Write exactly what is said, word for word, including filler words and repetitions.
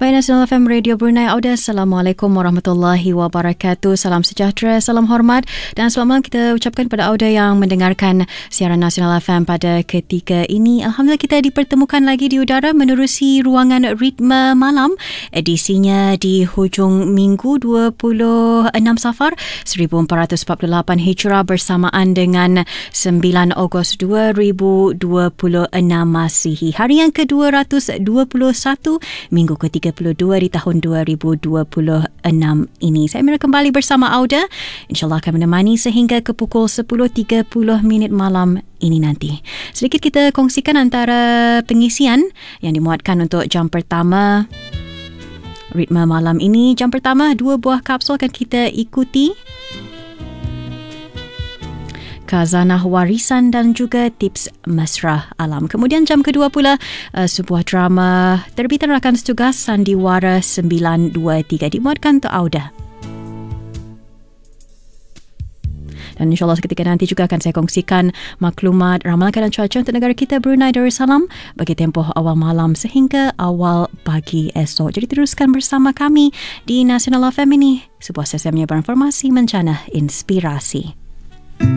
Baik, Nasional F M Radio Brunei Auda. Assalamualaikum warahmatullahi wabarakatuh. Salam sejahtera, salam hormat dan selamat malam kita ucapkan pada Auda yang mendengarkan siaran Nasional F M pada ketika ini. Alhamdulillah kita dipertemukan lagi di udara menerusi ruangan Ritme Malam. Edisinya di hujung minggu dua puluh enam Safar seribu empat ratus empat puluh lapan Hijrah bersamaan dengan sembilan Ogos dua ribu dua puluh enam Masihi. Hari yang ke dua ratus dua puluh satu, minggu ke tiga puluh dua di tahun dua ribu dua puluh enam ini. Saya Mira kembali bersama Auda. InsyaAllah akan menemani sehingga ke pukul sepuluh tiga puluh minit malam ini nanti. Sedikit kita kongsikan antara pengisian yang dimuatkan untuk jam pertama Ritme Malam ini. Jam pertama, dua buah kapsul akan kita ikuti. Khazanah Warisan dan juga Tips Mesra Alam. Kemudian jam kedua pula uh, sebuah drama terbitan rakan setugas Sandiwara sembilan dua tiga dimuatkan untuk Auda. Dan insyaAllah seketika nanti juga akan saya kongsikan maklumat ramalan keadaan cuaca untuk negara kita Brunei Darussalam bagi tempoh awal malam sehingga awal pagi esok. Jadi teruskan bersama kami di Nasional F M ini, sebuah sesi yang berinformasi, mencana inspirasi.